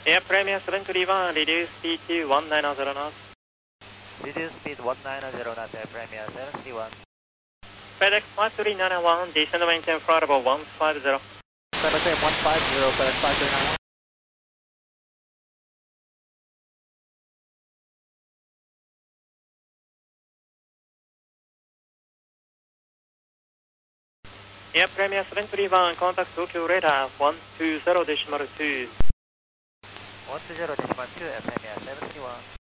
Air Premier 731, reduce speed to 190 knots. Reduce speed 190 knots, Air Premier 731. FedEx 5391, descend maintain flight level 150. Maintain 150, FedEx 5391. Air Premier 731, contact Tokyo radar 120.2. 120.2, Air Premier 731.